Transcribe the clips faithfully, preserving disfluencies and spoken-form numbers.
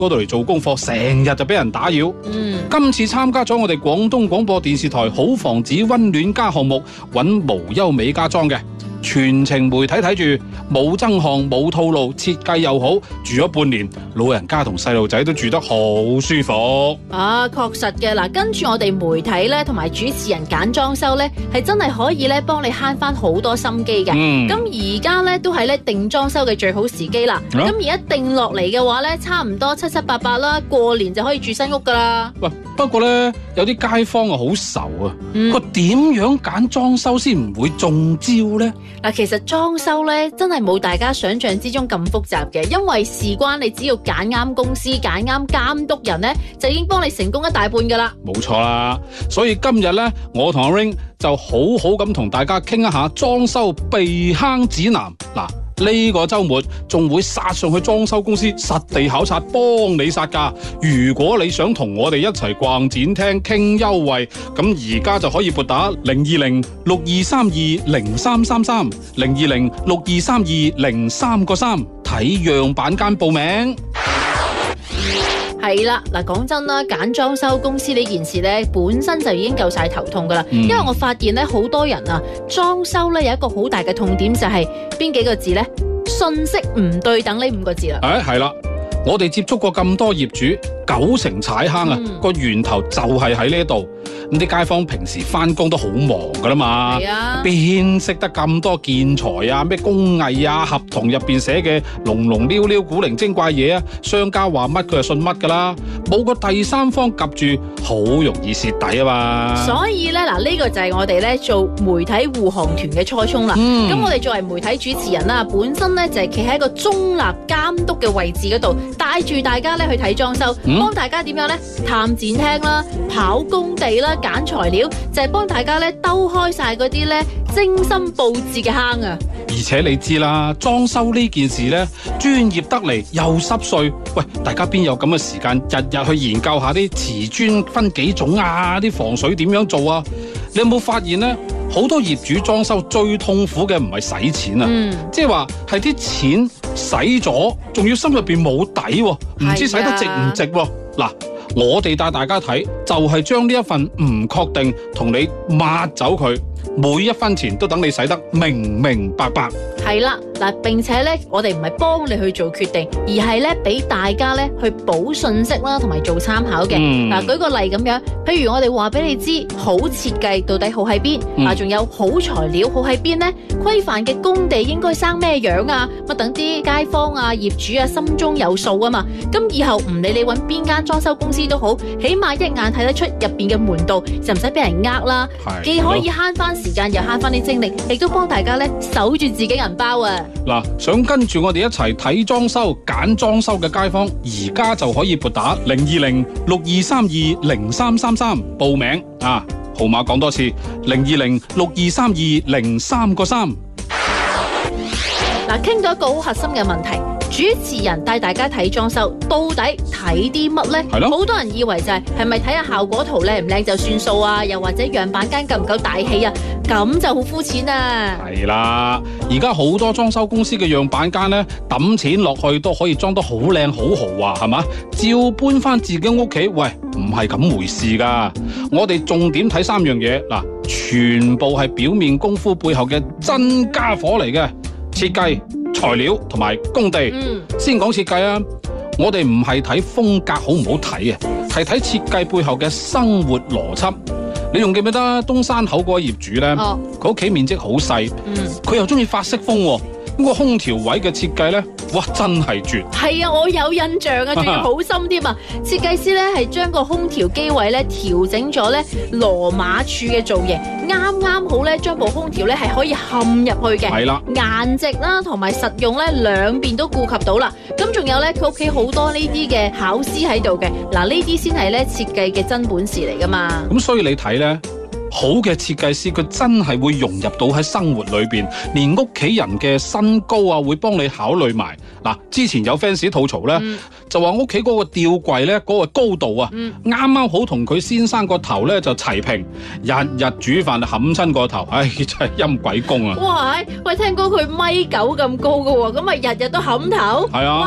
嗰度嚟做功課，成日就俾人打擾。 嗯， 今次參加咗我哋廣東廣播電視台好房子溫暖家項目，揾無憂美家裝嘅。全程媒體睇住，冇增項冇套路，設計又好，住咗半年，老人家同細路仔都住得好舒服。 啊，確實嘅嗱，跟住我哋媒體咧同埋主持人揀裝修咧，係真係可以咧幫你慳翻好多心機嘅。咁而家咧都係咧定裝修嘅最好時機啦。咁而家定落嚟嘅話咧，差唔多七七八八啦，過年就可以住新屋噶啦。 喂，不過咧有啲街坊啊好愁啊，佢點樣揀裝修先唔會中招咧？ 嗱，其實裝修咧真係冇大家想象之中咁複雜嘅，因為事關你只要揀啱公司、揀啱監督人咧，就已經幫你成功一大半噶啦。 冇錯啦，所以今日咧，我同阿 Ring 就好好咁同大家傾一下裝修避坑指南。嗱，呢個週末仲會殺上去裝修公司實地考察，幫你殺價。如果你想同我哋一齊逛展廳傾優惠，咁而家就可以撥打零二零六二三二零三三三零二零六二三二零三個三睇樣板間報名。 係啦，嗱，講真啦，揀裝修公司呢件事咧，本身就已經夠晒頭痛噶啦。嗯、因為我發現咧，好多人啊，裝修咧有一個好大嘅痛點就係邊幾個字咧？信息唔對等呢五個字啦。誒，係啦， 我哋接觸過咁多業主，九成踩坑啊，個、嗯、源頭就係喺呢度。咁啲街坊平時翻工都好忙噶啦嘛，邊識、啊、得咁多建材啊、咩工藝啊、合同入邊寫嘅龍龍溜溜古靈精怪嘢啊，商家話乜佢就信乜噶啦，冇個第三方夾住，好容易蝕底啊嘛。 所以咧，嗱、這、呢個就係我哋咧做媒體護航團嘅初衷啦。咁、嗯、我哋作為媒體主持人啦，本身咧就係企喺一個中立監督嘅位置嗰度，帶住大家咧去睇裝修，幫、嗯、大家點樣咧探展廳啦、跑工地啦。揀材料就係、是、幫大家咧兜開晒嗰啲咧精心佈置嘅坑啊！ 而且你知啦，裝修呢件事咧專業得嚟又濕碎，喂，大家邊有咁嘅時間日日去研究下啲瓷磚分幾種啊，啲防水點樣做啊？你有冇發現咧？好多業主裝修最痛苦嘅唔係使錢啊，嗯、即係話係啲錢使咗，仲要心入邊冇底，唔知使得值唔值喎？嗱。我哋帶大家睇，就係將呢一份唔確定同你抹走佢，每一分錢都等你使得明明白白。 係啦，嗱，並且咧，我哋唔係幫你去做決定，而係咧俾大家咧去補信息啦，同埋做參考嘅。嗱、嗯，舉個例咁樣，譬如我哋話俾你知，好設計到底好喺邊，嗱、嗯，仲有好材料好喺邊咧？規範嘅工地應該生咩樣啊？乜等啲街坊啊、業主啊心中有數啊嘛。咁以後唔理你揾邊間裝修公司都好，起碼一眼睇得出入邊嘅門道，就唔使俾人呃啦。既可以慳翻時間，又慳翻啲精力，亦都幫大家咧守住自己銀包啊！ 嗱，想跟住我哋一齊睇裝修、揀裝修嘅街坊，而家就可以撥打零二零六二三二零三三三報名啊！號碼講多次，零二零六二三二零三個三。 嗱，傾到一個好核心嘅問題。主持人帶大家睇裝修，到底睇啲乜呢？係咯，好多人以為就係係咪睇下效果圖靚唔靚就算數啊？又或者樣板間夠唔夠大氣啊？咁就好膚淺啊！係啦， 而家好多裝修公司嘅樣板間呢，抌錢落去都可以裝得好靚好豪華，係嘛？照搬翻自己屋企，喂，唔係咁回事噶。我哋重點睇三樣嘢，嗱，全部係表面功夫背後嘅真家伙嚟嘅，設計、材料同埋工地，嗯、先講設計啊！我哋唔係睇風格好唔好睇啊，係睇設計背後嘅生活邏輯。你仲記唔記得東山口嗰個業主咧？佢屋企面積好細，佢、嗯、又中意法式風、啊，咁、個空調位嘅設計咧，哇，真係絕！係啊，我有印象啊，仲要好深添啊！設計師咧係將個空調機位咧調整咗咧羅馬柱嘅造型，啱啱好咧將部空調咧係可以嵌入去嘅。係啦，顏值啦同埋實用咧兩邊都顧及到啦。咁仲有咧佢屋企好多呢啲嘅巧思喺度嘅，嗱呢啲先係咧設計嘅真本事嚟噶嘛。咁所以你睇咧。好嘅設計師，佢真係會融入到喺生活裏邊，連屋企人嘅身高啊，會幫你考慮埋。嗱，之前有 fans 吐槽咧，嗯、就話屋企嗰個吊櫃咧，嗰、嗰個高度啊，啱啱、嗯、好同佢先生個頭咧就齊平，日日煮飯就冚親個頭，唉，真係陰鬼公啊！哇，喂，聽講佢米九咁高噶喎，咁咪日日都冚頭？係啊。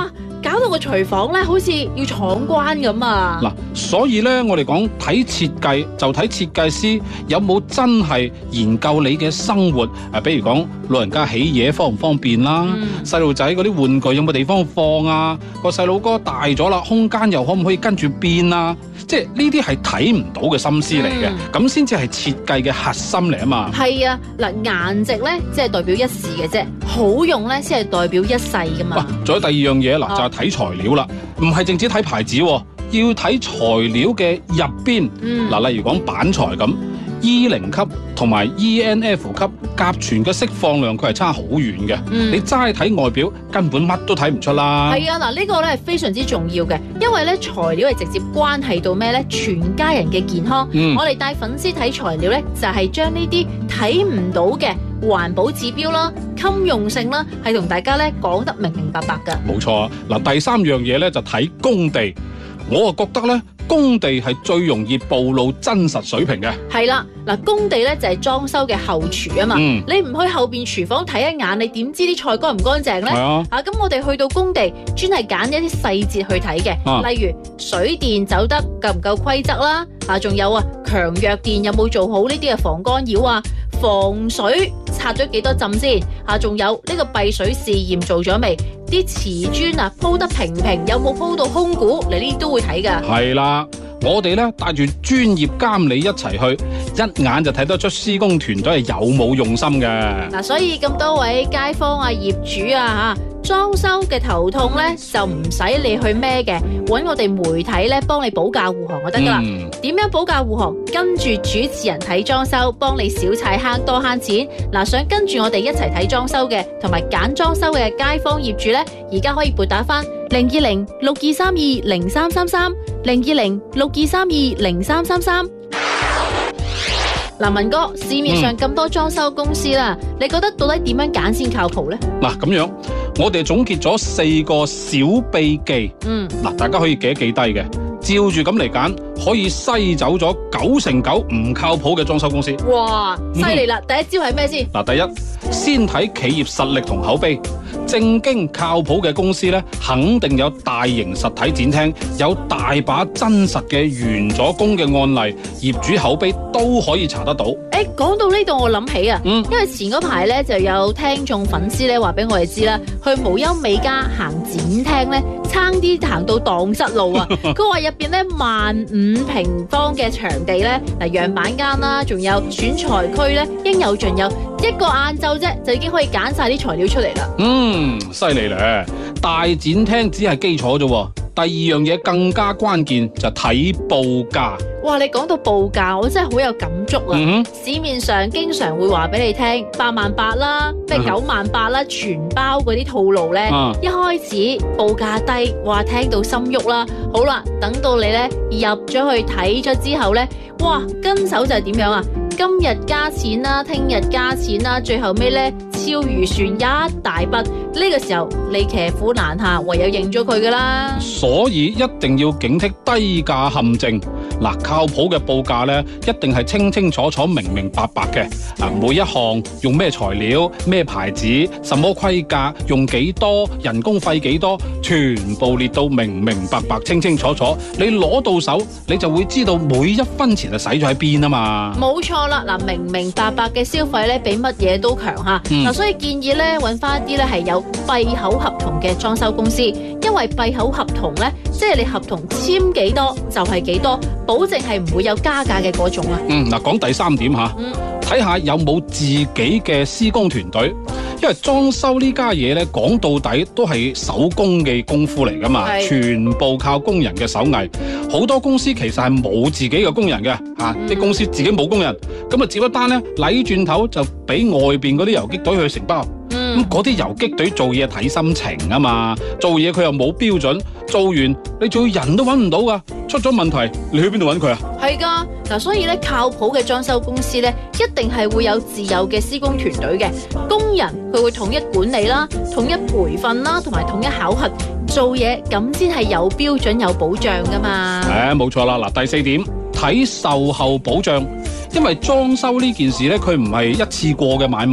搞到個廚房咧好似要闖關咁啊！ 嗱，所以咧，我哋講睇設計就睇設計師有冇真係研究你嘅生活，誒，比如講老人家起嘢方唔方便啦，細路仔嗰啲玩具有冇地方放啊，個細佬哥大咗啦，空間又可唔可以跟住變啊？即係呢啲係睇唔到嘅心思嚟嘅，咁先至係設計嘅核心嚟啊嘛。係啊，嗱，顏值咧即係代表一時嘅啫，好用咧先係代表一世噶嘛。 仲有第二樣嘢嗱，就係睇材料啦，唔係淨止睇牌子，要睇材料嘅入邊。嗱、嗯，例如講板材咁 ，E 零級同埋 E N F 級甲醛嘅釋放量佢係差好遠嘅。嗯、你齋睇外表根本乜都睇唔出啦。係啊，嗱，呢個咧係非常之重要嘅，因為咧材料係直接關係到咩咧？全家人嘅健康。嗯、我哋帶粉絲睇材料咧，就係將呢啲睇唔到嘅環保指標啦、襟用性啦，係同大家咧講得明明白白噶。冇錯，嗱，第三樣嘢咧就睇工地。我啊覺得咧，工地係最容易暴露真實水平嘅。係啦，嗱，工地咧就係裝修嘅後廚啊嘛。嗯、你唔去後邊廚房睇一眼，你點知啲菜乾唔乾淨咧？係啊。啊，咁我哋去到工地，專係揀一啲細節去睇嘅，啊、例如水電走得夠唔夠規則啦，啊，仲有啊強弱電有冇做好呢啲嘅防干擾啊，防水拆咗幾多浸先，啊，仲有呢個閉水試驗做咗未？啲瓷磚啊鋪得平平，有冇鋪到空鼓？你呢啲都會睇噶。係啦，我哋咧帶住專業監理一齊去，一眼就睇得出施工團隊係有冇用心嘅。嗱，所以咁多位街坊啊、業主啊吓，裝修嘅頭痛咧就唔使你去孭嘅，搵我哋媒體咧幫你保駕護航就得噶啦。點、嗯、樣保駕護航？跟住主持人睇裝修，幫你少踩坑多慳錢。嗱，想跟住我哋一齊睇裝修嘅，同埋揀裝修嘅街坊業主咧，而家可以撥打翻零二零六二三二零三三三零二零六二三二零三三三。嗱，文哥，市面上咁多裝修公司啦，嗯、你覺得到底點樣揀先靠譜呢？嗱，咁樣我哋總結咗四個小秘技，嗯，嗱，大家可以記一記低嘅，照住咁嚟揀，可以篩走咗九成九唔靠譜嘅裝修公司。哇，犀利啦！嗯、第一招係咩先？嗱，第一，先睇企業實力同口碑。正經靠譜嘅公司咧，肯定有大型實體展廳，有大把真實嘅完咗工嘅案例，業主口碑都可以查得到。誒，講到呢度我諗起啊，嗯、因為前嗰排咧就有聽眾粉絲咧話俾我哋知啦，去無憂美家行展廳咧，差啲行到蕩失路啊！佢話入邊咧萬五平方嘅場地咧，嗱，樣板間啦，仲有選材區咧，應有盡有，一個晏晝啫就已經可以揀晒啲材料出嚟啦。嗯。嗯，犀利咧！大展廳只係基礎啫，第二樣嘢更加關鍵就睇報價。哇，你講到報價，我真係好有感觸啊！嗯、市面上經常會話俾你聽，八萬八啦，咩九萬八啦，全包嗰啲套路咧，啊、一開始報價低，哇，聽到心喐啦。好啦，等到你咧入咗去睇咗之後咧，哇，跟手就係點樣啊？今日加錢啦，聽日加錢啦，最後尾咧超預算一大筆，呢、這個時候你騎虎難下，唯有認咗佢噶啦。所以一定要警惕低價陷阱。嗱，靠譜嘅報價咧，一定係清清楚楚、明明白白嘅。啊，每一項用咩材料、咩牌子、什麼規格、用幾多、人工費幾多，全部列到明明白白、清清楚楚。你攞到手，你就會知道每一分錢係使咗喺邊啊嘛。冇錯啦，嗱，明明白白嘅消費咧，比乜嘢都強吓。嗱、嗯，所以建議咧，揾翻一啲咧係有閉口合同嘅裝修公司，因為閉口合同咧，即係你合同簽幾多就係幾多。保證係唔會有加價嘅嗰種啊。嗯，嗱，講第三點吓，睇下、嗯、有冇自己嘅施工團隊，因為裝修呢家嘢咧，講到底都係手工嘅功夫嚟噶嘛，是全部靠工人嘅手藝。好多公司其實係冇自己嘅工人嘅，吓、啊，啲、嗯、公司自己冇工人，咁啊接一單咧，禮轉頭就俾外邊嗰啲游擊隊去承包。咁嗰啲游擊隊做嘢睇心情啊嘛，做嘢佢又冇標準，做完你做人都揾唔到噶，出咗問題你去邊度揾佢啊？係噶，嗱，所以咧靠譜嘅裝修公司咧，一定係會有自有嘅施工團隊嘅，工人佢會統一管理啦，統一培訓啦，同埋統一考核，做嘢咁先係有標準有保障噶嘛。誒，冇錯啦，嗱，第四點睇售後保障，因為裝修呢件事咧，佢唔係一次過嘅買賣。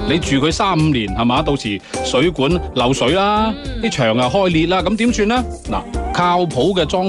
你住佢三五年係嘛，到時水管漏水啦，啲牆啊開裂啦，咁點算呢？嗱，靠譜嘅裝